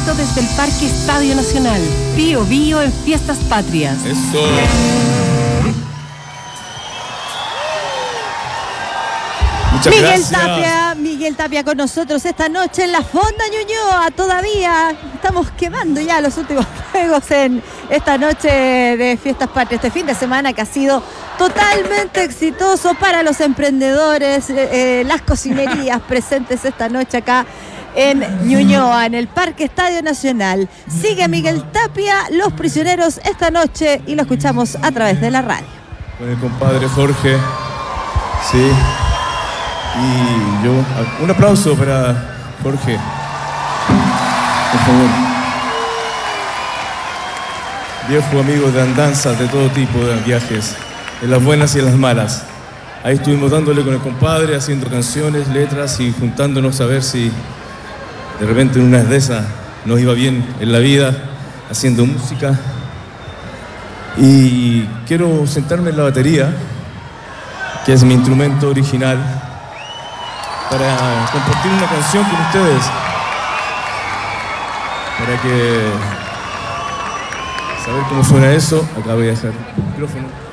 directo desde el Parque Estadio Nacional. Bío Bío en Fiestas Patrias. Eso. Muchas gracias. Miguel Tapia con nosotros esta noche en la Fonda Ñuñoa. Todavía estamos quemando ya los últimos juegos en esta noche de Fiestas Patrias, este fin de semana que ha sido totalmente exitoso para los emprendedores, las cocinerías presentes esta noche acá en Ñuñoa, en el Parque Estadio Nacional. Sigue Miguel Tapia, Los Prisioneros esta noche, y lo escuchamos a través de la radio. Con el compadre Jorge, sí. Y yo, un aplauso para Jorge, por favor. Viejo amigo de andanzas de todo tipo de viajes, en las buenas y en las malas. Ahí estuvimos dándole con el compadre, haciendo canciones, letras y juntándonos a ver si de repente en una de esas nos iba bien en la vida, haciendo música. Y quiero sentarme en la batería, que es mi instrumento original, para compartir una canción con ustedes, para que saber cómo suena eso. Acá voy a dejar el micrófono.